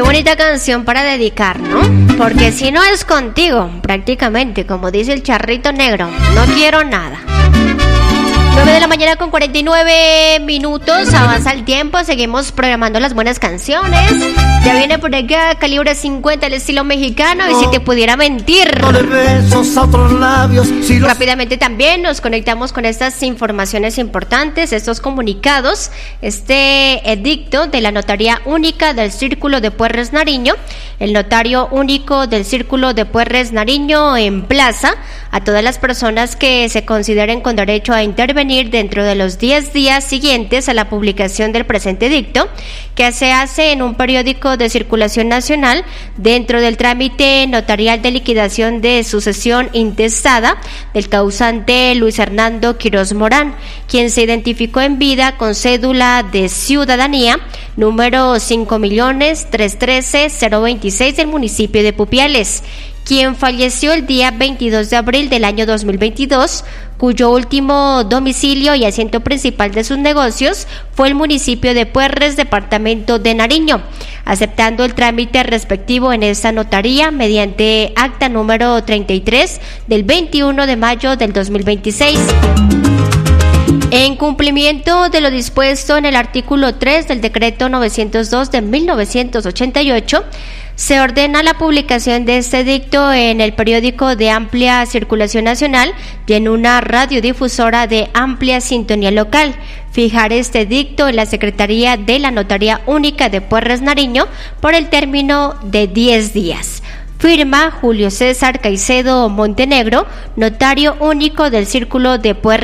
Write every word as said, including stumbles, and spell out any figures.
Qué bonita canción para dedicar, ¿no? Porque si no es contigo, prácticamente, como dice el charrito negro, no quiero nada. nueve de la mañana con cuarenta y nueve minutos, avanza el tiempo, seguimos programando las buenas canciones. Ya viene por acá Calibre cincuenta, el estilo mexicano, y si te pudiera mentir. No le besos a otros labios. Si los... Rápidamente también nos conectamos con estas informaciones importantes, estos comunicados, este edicto de la Notaría Única del Círculo de Puerres Nariño. El notario único del Círculo de Puerres Nariño emplaza a todas las personas que se consideren con derecho a intervenir dentro de los diez días siguientes a la publicación del presente edicto, que se hace en un periódico de circulación nacional dentro del trámite notarial de liquidación de sucesión intestada del causante Luis Hernando Quirós Morán, quien se identificó en vida con cédula de ciudadanía número cinco millones trescientos trece mil veintiséis del municipio de Pupiales, quien falleció el día veintidós de abril del año dos mil veintidós, cuyo último domicilio y asiento principal de sus negocios fue el municipio de Puerres, departamento de Nariño, aceptando el trámite respectivo en esta notaría mediante acta número treinta y tres del veintiuno de mayo del dos mil veintiséis. En cumplimiento de lo dispuesto en el artículo tres del decreto novecientos dos de mil novecientos ochenta y ocho, se ordena la publicación de este edicto en el periódico de amplia circulación nacional y en una radiodifusora de amplia sintonía local. Fijar este edicto en la Secretaría de la Notaría Única de Puerres Nariño por el término de diez días. Firma Julio César Caicedo Montenegro, notario único del Círculo de Puerres